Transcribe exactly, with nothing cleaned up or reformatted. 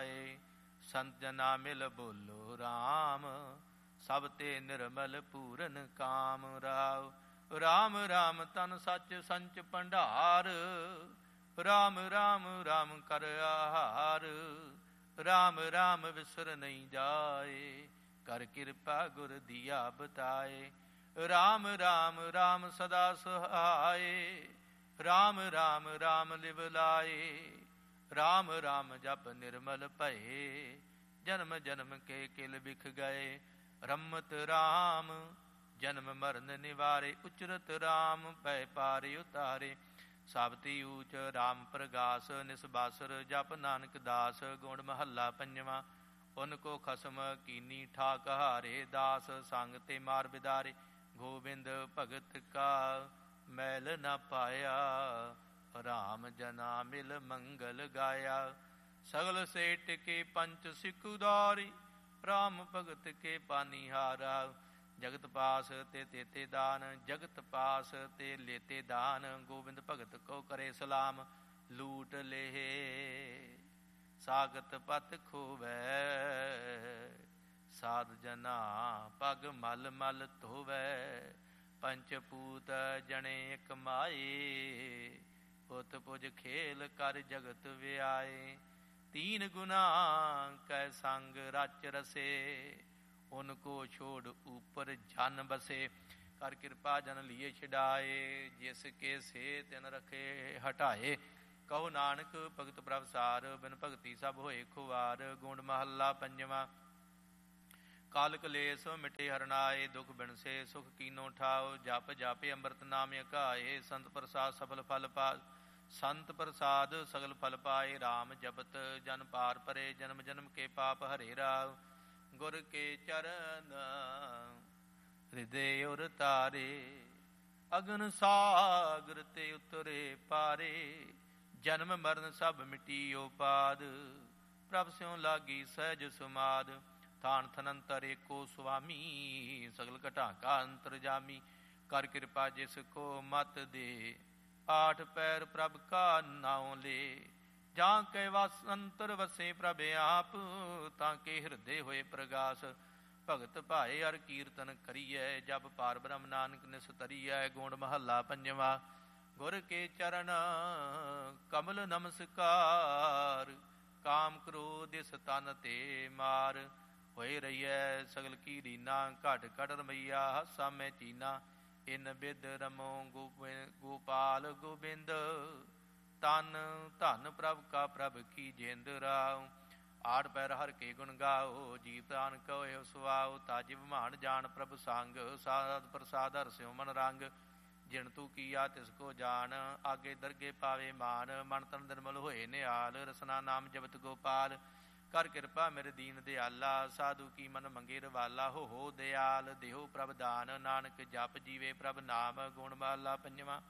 ਆਏ। ਸੰਤ ਜਨਾ ਮਿਲ ਬੋਲੋ ਰਾਮ, ਸਭ ਤੇ ਨਿਰਮਲ ਪੂਰਨ ਕਾਮ। ਰਾਵ ਰਾਮ ਰਾਮ ਤਨ ਸੱਚ ਸੰਚ ਭੰਡਾਰ, ਰਾਮ ਰਾਮ ਰਾਮ ਕਰ ਆਹਾਰ। ਰਾਮ ਰਾਮ ਵਿਸਰ ਨਹੀਂ ਜਾਏ, ਕਰ ਕਿਰਪਾ ਗੁਰ ਦੀਆ ਬਤਾਏ। ਰਾਮ ਰਾਮ ਰਾਮ ਸਦਾ ਸਹਾਏ, ਰਾਮ ਰਾਮ ਰਾਮ ਲਿਵ ਲਾਏ। ਰਾਮ ਰਾਮ ਜਪ ਨਿਰਮਲ ਭਏ, ਜਨਮ ਜਨਮ ਕੇ ਕਿਲ ਬਿਖ ਗਏ। ਰਮਤ ਰਾਮ ਜਨਮ ਮਰਨ ਨਿਵਾਰੇ, ਉਚਰਤ ਰਾਮ ਪੈ ਪਾਰੇ ਉਤਾਰੇ। ਸਾਬਤੀ ਊਚ ਰਾਮ ਪ੍ਰਗਾਸ, ਨਿਸਬਾਸਰ ਜਪ ਨਾਨਕ ਦਾਸ। ਗੁਣ ਮਹੱਲਾ ਪੰਜਵਾਂ। ਉਨ ਕੋ ਖਸਮ ਕੀਨੀ ਠਾਕ ਹਾਰੇ, ਦਾਸ ਸੰਗ ਤੇ ਮਾਰ ਬਿਦਾਰੇ। ਗੋਬਿੰਦ ਭਗਤ ਕਾ ਮੈਲ ਨ ਪਾਇਆ, ਰਾਮ ਜਨਾ ਮਿਲ ਮੰਗਲ ਗਾਇਆ। ਸਗਲ ਸੇਟ ਕੇ ਪੰਚ ਸਿਖ ਉਦਾਰੀ, ਰਾਮ ਭਗਤ ਕੇ ਪਾਨੀਹਾਰਾ। ਜਗਤ ਪਾਸ ਤੇ ਤੇਤੇ ਦਾਨ, ਜਗਤ ਪਾਸ ਤੇ ਲੇਤੇ ਦਾਨ। ਗੋਬਿੰਦ ਭਗਤ ਕੋ ਕਰੇ ਸਲਾਮ, ਲੂਟ ਲੇਹ ਸਾਗਤ ਪਤ ਖੋਵੈ। ਸਾਧ ਜਨਾ ਪਗ ਮਲ ਮਲ ਧੋਵੈ, ਪੰਚ ਪੂਤ ਜਣੇ ਇਕ ਮਾਏ। ਪੁੱਤ ਪੁਜ ਖੇਲ ਕਰ ਜਗਤ ਵਿਆਏ, ਤੀਨ ਗੁਨਾ ਕੈ ਸੰਗ ਰਚ ਰਸੇ। ਉਨ ਕੋ ਛੋੜ ਉਪਰ ਜਨ ਬਸੇ, ਕਰ ਕਿਰਪਾ ਜਨ ਲੀਏ ਛਡਾਏ। ਜਿਸ ਕੇ ਸੇ ਤਿਨ ਰਖੇ ਹਟਾਏ, ਕਹੋ ਨਾਨਕ ਭਗਤ ਪ੍ਰਭ ਸਾਰ। ਬਿਨ ਭਗਤੀ ਸਭ ਹੋਏ ਖੁਆਰ। ਗੁਣ ਮਹੱਲਾ ਪੰਜਵਾਂ। ਕਾਲ ਕਲੇਸ਼ ਮਿਟੇ ਹਰਨਾਏ, ਦੁਖ ਬਿਨਸੇ ਸੁਖ ਕੀਨੋ ਠਾਓ। ਜਪ ਜਪ ਅੰਮ੍ਰਿਤ ਨਾਮ ਅਕਾਏ, ਸੰਤ ਪ੍ਰਸਾਦ ਸਫਲ ਫਲ ਪਾ। ਸੰਤ ਪ੍ਰਸਾਦ ਸਗਲ ਫਲ ਪਾਏ, ਰਾਮ ਜਪਤ ਜਨ ਪਾਰ ਪਰੇ। ਜਨਮ ਜਨਮ ਕੇ ਪਾਪ ਹਰੇ ਰਾਵ, ਗੁਰ ਕੇ ਚਰਨ ਹਿਰਦੇ ਉਰ ਤਾਰੇ। ਅਗਨ ਸਾਗਰ ਤੇ ਉਤਰੇ ਪਾਰੇ, ਜਨਮ ਮਰਨ ਸਭ ਮਿਟੀ ਉਪਾਦ। ਪ੍ਰਭ ਸਿਉ ਲਾਗੀ ਸਹਿਜ ਸੁਮਾਦ, ਥਾਨ ਥਨੰਤਰ ਏਕੋ ਸੁਆਮੀ। ਸਗਲ ਘਟਾ ਕਾ ਅੰਤਰਜਾਮੀ, ਕਰ ਕਿਰਪਾ ਜਿਸ ਕੋ ਮਤ ਦੇ। ਆਠ ਪੈਰ ਪ੍ਰਭ ਕਾ ਨਾਉ ਲੇ, ਜਾਂ ਕੇ ਵਸ ਅੰਤਰ ਵਸੇ ਪ੍ਰਭ ਆਪ। ਤਾਂ ਕੇ ਹਿਰਦੇ ਹੋਏ ਪ੍ਰਗਾਸ, ਭਗਤ ਭਾਏ ਹਰ ਕੀਰਤਨ ਕਰੀਐ। ਜਪ ਪਾਰ ਬ੍ਰਹਮ ਨਾਨਕ ਨਿਸਤਰੀਐ। ਗੁਣ ਮਹੱਲਾ ਪੰਜਵਾਂ। ਗੁਰ ਕੇ ਚਰਨ ਕਮਲ ਨਮਸਕਾਰ, ਕਾਮ ਕ੍ਰੋਧ ਇਸ ਤਨ ਤੇ ਮਾਰ। ਹੋਏ ਰਹੀਐ ਸਗਲ ਕੀ ਰੀਨਾ, ਘਟ ਘਟ ਰਮਈਆ ਹਾਸਾ ਮੈਂ ਚੀਨਾ। ਇਨ ਬਿਦ ਰਮੋ ਗੋਬਿ ਗੋਪਾਲ ਗੋਬਿੰਦ, ਤਨ ਧਨ ਪ੍ਰਭ ਕਾ ਪ੍ਰਭ ਕੀ ਜਿੰਦ ਰਾਉ। ਆਠ ਪੈਰ ਹਰ ਕੇ ਗੁਣ ਗਾਓ, ਜੀਵ ਤਾਨ ਕਹੋ ਸੁਆਓ। ਤਾਜੀ ਵਿਮਾਨ ਜਾਣ ਪ੍ਰਭ ਸੰਗ, ਸਾਧ ਪ੍ਰਸਾਦ ਹਰ ਸਿਉ ਮਨ ਰੰਗ। ਜਿਣ ਤੂੰ ਕੀਆ ਤਿਸ ਕੋ ਜਾਣ, ਆਗੇ ਦਰਗੇ ਪਾਵੇ ਮਾਨ। ਮਨ ਤਨ ਨਿਰਮਲ ਹੋਏ ਨਿਹਾਲ, ਰਸਨਾ ਨਾਮ ਜਪਤ ਗੋਪਾਲ। ਕਰ ਕਿਰਪਾ ਮੇਰੇ ਦੀਨ ਦਿਆਲਾ, ਸਾਧੂ ਕੀ ਮਨ ਮੰਗੇ ਰਵਾਲਾ। ਹੋ ਹੋ ਦਿਆਲ ਦੇਹੋ ਪ੍ਰਭ ਦਾਨ, ਨਾਨਕ ਜਪ ਜੀਵੇ ਪ੍ਰਭ ਨਾਮ। ਗੁਣ ਮਹੱਲਾ ਪੰਜਵਾਂ।